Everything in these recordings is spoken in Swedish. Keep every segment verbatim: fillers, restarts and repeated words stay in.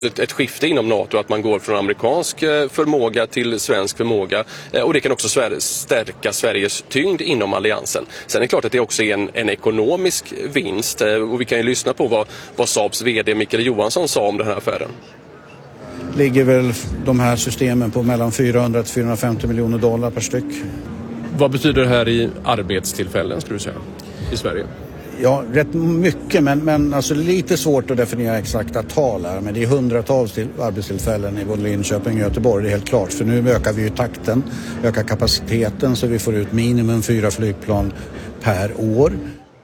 Ett, ett skifte inom NATO, att man går från amerikansk förmåga till svensk förmåga, och det kan också stärka Sveriges tyngd inom alliansen. Sen är det klart att det också är en, en ekonomisk vinst, och vi kan ju lyssna på vad, vad Saabs vd Mikael Johansson sa om den här affären. Ligger väl de här systemen på mellan fyrahundra till fyrahundrafemtio miljoner dollar per styck. Vad betyder det här i arbetstillfällen, skulle du säga, i Sverige? Ja, rätt mycket, men, men alltså lite svårt att definiera exakta tal här. Men det är hundratals till arbetstillfällen i både Linköping och Göteborg, det är helt klart. För nu ökar vi ju takten, ökar kapaciteten, så vi får ut minimum fyra flygplan per år.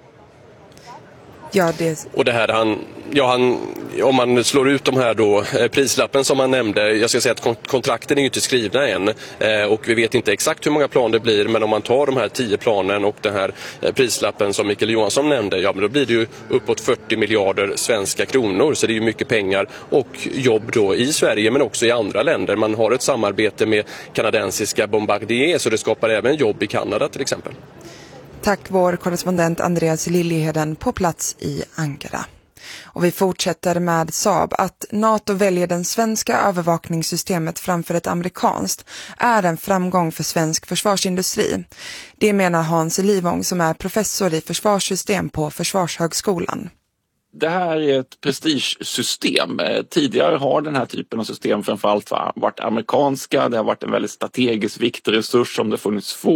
Ja, det... Och det här, han, ja, han, om man slår ut de här då, eh, prislappen som han nämnde, jag ska säga att kontrakten är ju inte skrivna än, eh, och vi vet inte exakt hur många plan det blir, men om man tar de här tio planen och den här eh, prislappen som Mikael Johansson nämnde, ja men då blir det ju uppåt fyrtio miljarder svenska kronor, så det är ju mycket pengar och jobb då i Sverige men också i andra länder. Man har ett samarbete med kanadensiska Bombardier, så det skapar även jobb i Kanada till exempel. Tack vår korrespondent Andreas Liljeheden på plats i Ankara. Och vi fortsätter med Saab. Att NATO väljer den svenska övervakningssystemet framför ett amerikanskt är en framgång för svensk försvarsindustri. Det menar Hans Livång som är professor i försvarssystem på Försvarshögskolan. Det här är ett prestigesystem. Tidigare har den här typen av system framförallt varit amerikanska. Det har varit en väldigt strategiskt viktig resurs som det funnits få